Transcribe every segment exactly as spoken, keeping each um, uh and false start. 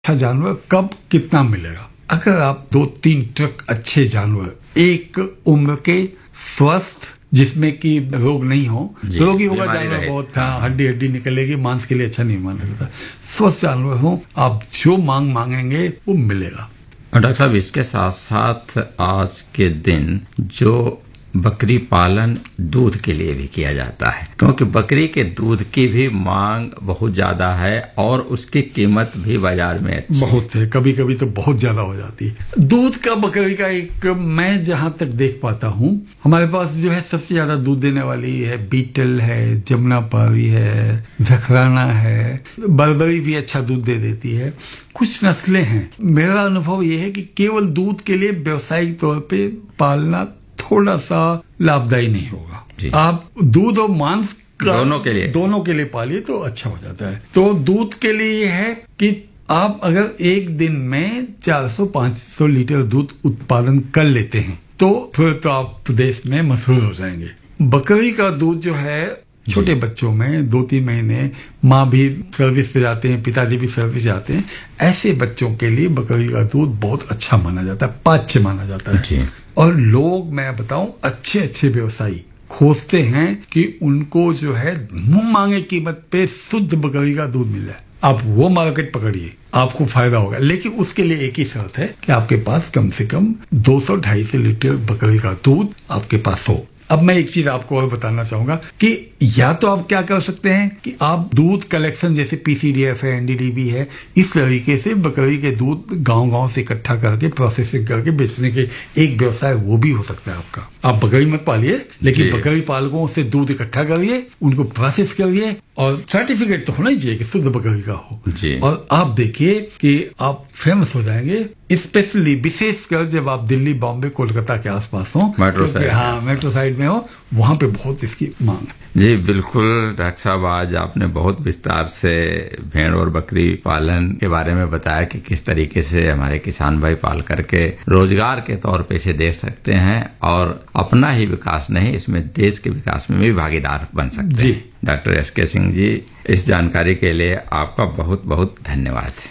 अच्छा जानवर कब कितना मिलेगा। अगर आप दो तीन ट्रक अच्छे जानवर एक उम्र के स्वस्थ जिसमें कि रोग नहीं हो, रोगी होगा जानवर बहुत हाँ, हड्डी हड्डी निकलेगी, मांस के लिए अच्छा नहीं माना जाता। स्वस्थ जानवर हो, आप जो मांग मांगेंगे वो मिलेगा। और डॉक्टर साहब इसके साथ साथ आज के दिन जो बकरी पालन दूध के लिए भी किया जाता है, क्योंकि बकरी के दूध की भी मांग बहुत ज्यादा है और उसकी कीमत भी बाजार में अच्छी बहुत है, कभी कभी तो बहुत ज्यादा हो जाती है। दूध का बकरी का एक मैं जहां तक देख पाता हूं, हमारे पास जो है सबसे ज्यादा दूध देने वाली है बीटल है, जमुनापारी है, जखराना है, बर्बरी भी अच्छा दूध दे देती है। कुछ नस्लें हैं। मेरा अनुभव यह है कि केवल दूध के लिए व्यवसायिक तौर पे पालना थोड़ा सा लाभदायी नहीं होगा। आप दूध और मांस दोनों के लिए दोनों के लिए पालिए तो अच्छा हो जाता है। तो दूध के लिए ये है कि आप अगर एक दिन में चार सौ पाँच सौ लीटर दूध उत्पादन कर लेते हैं तो फिर तो आप प्रदेश में मशहूर हो जाएंगे। बकरी का दूध जो है छोटे बच्चों में दो तीन महीने माँ भी सर्विस पे जाते हैं, पिताजी भी सर्विस जाते हैं, ऐसे बच्चों के लिए बकरी का दूध बहुत अच्छा माना जाता है, पाच्य माना जाता है। और लोग मैं बताऊं अच्छे अच्छे व्यवसायी खोजते हैं कि उनको जो है मुंह मांगे कीमत पे शुद्ध बकरी का दूध मिल जाए। आप वो मार्केट पकड़िए, आपको फायदा होगा। लेकिन उसके लिए एक ही शर्त है कि आपके पास कम से कम दो सौ ढाई सौ लीटर बकरी का दूध आपके पास हो। अब मैं एक चीज आपको और बताना चाहूंगा कि या तो आप क्या कर सकते हैं कि आप दूध कलेक्शन जैसे पीसीडीएफ है, एनडीडीबी है, इस तरीके से बकरी के दूध गांव-गांव से इकट्ठा करके प्रोसेसिंग करके बेचने के एक व्यवसाय वो भी हो सकता है आपका। आप बकरी मत पालिए, लेकिन बकरी पालकों से दूध इकट्ठा करिए, उनको प्रोसेस करिए और सर्टिफिकेट तो होना ही चाहिए कि शुद्ध बकरी का हो। और आप देखिए कि आप फेमस हो जाएंगे, स्पेशली विशेषकर जब आप दिल्ली, बॉम्बे, कोलकाता के आसपास हो, मेट्रो साइड हाँ मेट्रो साइड में हो, वहां पे बहुत इसकी मांग है। जी बिल्कुल डॉक्टर साहब, आज आपने बहुत विस्तार से भेड़ और बकरी पालन के बारे में बताया कि किस तरीके से हमारे किसान भाई पाल करके रोजगार के तौर पे इसे दे सकते हैं और अपना ही विकास नहीं, इसमें देश के विकास में भी भागीदार बन सकते हैं। डॉक्टर एस के सिंह जी, इस जानकारी के लिए आपका बहुत बहुत धन्यवाद।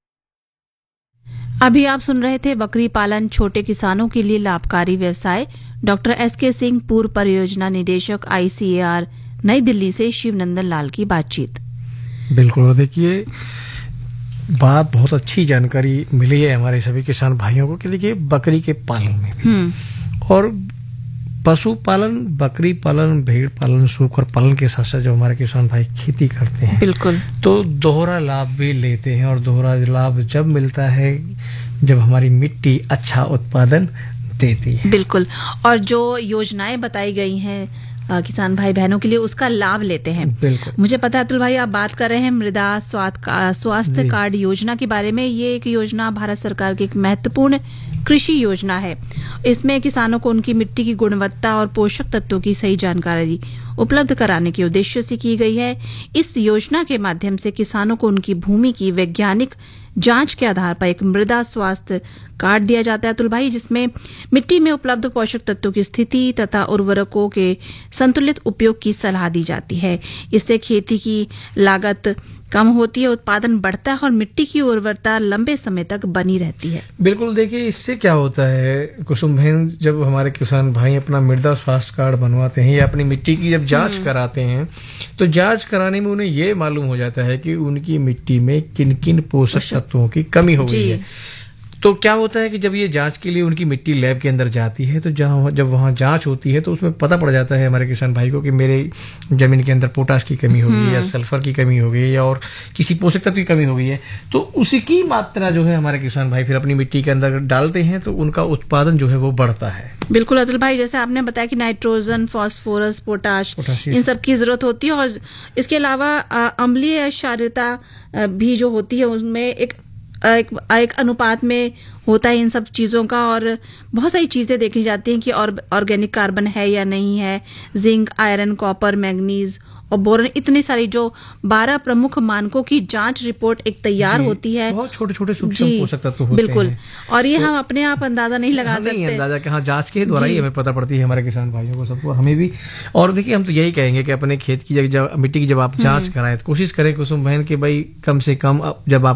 अभी आप सुन रहे थे बकरी पालन छोटे किसानों के लिए लाभकारी व्यवसाय, डॉक्टर एस के सिंह, पूर्व परियोजना निदेशक आईसीएआर, नई दिल्ली से शिवनंदन लाल की बातचीत। बिल्कुल, देखिए बात बहुत अच्छी जानकारी मिली है हमारे सभी किसान भाइयों को कि देखिए बकरी के पालन में और पशुपालन, बकरी पालन, भेड़ पालन, सूकर पालन के साथ साथ जो हमारे किसान भाई खेती करते हैं, बिल्कुल, तो दोहरा लाभ भी लेते हैं। और दोहरा लाभ जब मिलता है जब हमारी मिट्टी अच्छा उत्पादन देती है। बिल्कुल, और जो योजनाएं बताई गई हैं आ, किसान भाई बहनों के लिए उसका लाभ लेते हैं। बिल्कुल, मुझे पता है अतुल भाई आप बात कर रहे हैं मृदा स्वास्थ्य कार्ड योजना के बारे में। ये एक योजना भारत सरकार की एक महत्वपूर्ण कृषि योजना है। इसमें किसानों को उनकी मिट्टी की गुणवत्ता और पोषक तत्वों की सही जानकारी उपलब्ध कराने के उद्देश्य से की गई है। इस योजना के माध्यम से किसानों को उनकी भूमि की वैज्ञानिक जांच के आधार पर एक मृदा स्वास्थ्य कार्ड दिया जाता है अतुल भाई, जिसमें मिट्टी में उपलब्ध पोषक तत्वों की स्थिति तथा उर्वरकों के संतुलित उपयोग की सलाह दी जाती है। इससे खेती की लागत कम होती है, उत्पादन बढ़ता है और मिट्टी की उर्वरता लंबे समय तक बनी रहती है। बिल्कुल, देखिए इससे क्या होता है कुसुम बहन, जब हमारे किसान भाई अपना मृदा स्वास्थ्य कार्ड बनवाते हैं या अपनी मिट्टी की जब जांच कराते हैं तो जांच कराने में उन्हें ये मालूम हो जाता है कि उनकी मिट्टी में किन किन पोषक तत्वों की कमी हो गई है। तो क्या होता है कि जब ये जांच के लिए उनकी मिट्टी लैब के अंदर जाती है तो जहां जब वहां जांच होती है तो उसमें पता पड़ जाता है हमारे किसान भाई को कि मेरे जमीन के अंदर पोटाश की कमी हो गई या सल्फर की कमी हो गई या और किसी पोषक तत्व की कमी हो गई है। तो उसी की मात्रा जो है हमारे किसान भाई फिर अपनी मिट्टी के अंदर डालते हैं तो उनका उत्पादन जो है वो बढ़ता है। बिल्कुल अतुल भाई, जैसे आपने बताया कि नाइट्रोजन, फास्फोरस, पोटाश, इन सब की जरूरत होती है और इसके अलावा अम्लीय क्षारीयता भी जो होती है उसमें एक एक, एक अनुपात में होता है इन सब चीजों का। और बहुत सारी चीजें देखी जाती हैं कि और ऑर्गेनिक कार्बन है या नहीं है, जिंक, आयरन, कॉपर, मैग्नीज और बोरन, इतनी सारी जो बारह प्रमुख मानकों की जांच रिपोर्ट एक तैयार होती है। बहुत छोटे छोटे सूक्ष्म पोषक तत्व होते बिल्कुल हैं। और ये तो, हम अपने आप अंदाजा नहीं लगा सकते। नहीं अंदाजा कि हाँ जांच के द्वारा ही हमें पता पड़ती है हमारे किसान भाइयों को, सबको, हमें भी। और देखिए हम तो यही कहेंगे कि अपने खेत की जब मिट्टी की जब आप जांच कराएं तो कोशिश करें कुसुम बहन कि भाई कम से कम जब आपका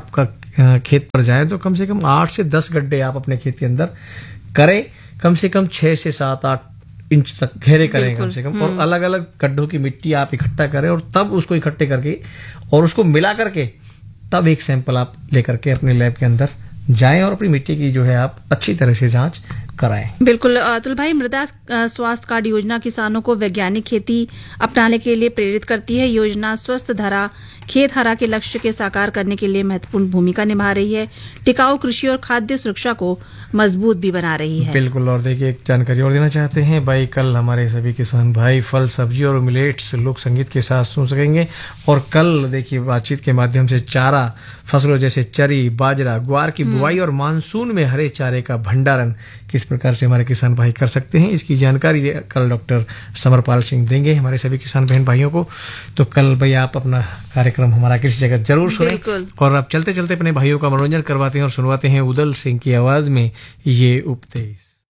खेत पर जाएं तो कम से कम आठ से दस गड्ढे आप अपने खेत के अंदर करें, कम से कम छह से सात आठ इंच तक घेरे करें कम से कम, और अलग अलग गड्ढों की मिट्टी आप इकट्ठा करें और तब उसको इकट्ठे करके और उसको मिला करके तब एक सैंपल आप लेकर के अपने लैब के अंदर जाएं और अपनी मिट्टी की जो है आप अच्छी तरह से जांच कराएं। बिल्कुल अतुल भाई, मृदा स्वास्थ्य कार्ड योजना किसानों को वैज्ञानिक खेती अपनाने के लिए प्रेरित करती है। योजना स्वस्थ धरा खेत हरा के लक्ष्य के साकार करने के लिए महत्वपूर्ण भूमिका निभा रही है, टिकाऊ कृषि और खाद्य सुरक्षा को मजबूत भी बना रही है। बिल्कुल। और देखिए एक जानकारी और देना चाहते हैं भाई, कल हमारे सभी किसान भाई फल सब्जी और मिलेट्स लोक संगीत के साथ सुन सकेंगे, और कल देखिए बातचीत के माध्यम से चारा फसलों जैसे चरी, बाजरा, ग्वार की बुआई और मानसून में हरे चारे का भंडारण किस प्रकार से हमारे किसान भाई कर सकते हैं, इसकी जानकारी कल डॉक्टर समरपाल सिंह देंगे हमारे सभी किसान बहन भाइयों को। तो कल भाई आप अपना कार्यक्रम हमारा किसी जगह जरूर सुने। और अब चलते चलते अपने भाइयों का मनोरंजन करवाते हैं और सुनवाते हैं उदल सिंह की आवाज में ये उपदेश।